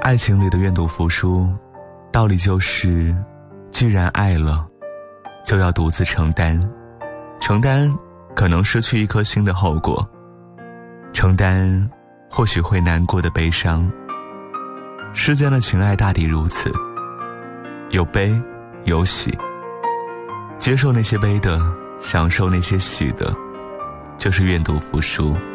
爱情里的愿赌服输，道理就是既然爱了，就要独自承担可能失去一颗心的后果，承担或许会难过的悲伤。世间的情爱大抵如此，有悲有喜，接受那些悲的，享受那些喜的，就是愿赌服输。